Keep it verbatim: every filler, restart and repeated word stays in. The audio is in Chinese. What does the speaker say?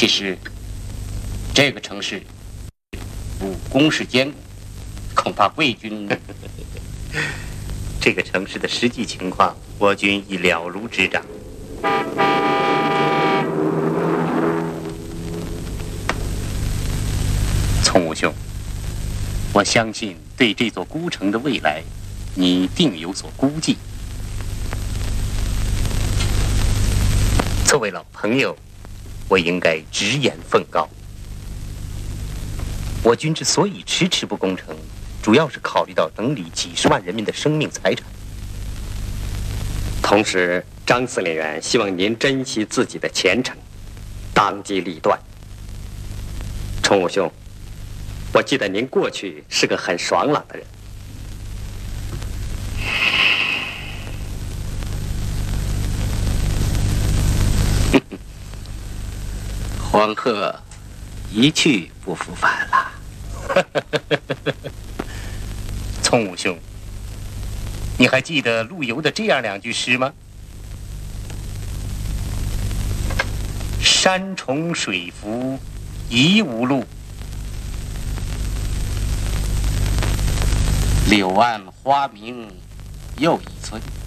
其实，这个城市武工事坚固，恐怕贵军这个城市的实际情况，我军已了如指掌。 聪武兄，我相信对这座孤城的未来，你定有所估计。 作为老朋友，我应该直言奉告。我军之所以迟迟不攻城，主要是考虑到整理几十万人民的生命财产。 同时，张司令员希望您珍惜自己的前程，当机立断。崇武兄，我记得您过去是个很爽朗的人。 黄鹤一去不复返了。聪武兄，你还记得陆游的这样两句诗吗？山重水复疑无路，柳暗花明又一村。